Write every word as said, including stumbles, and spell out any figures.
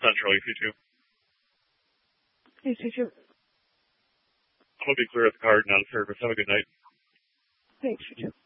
Central, E C two. E C two. I'm going to be clear at the card and out of service. Have a good night. Thanks, you too.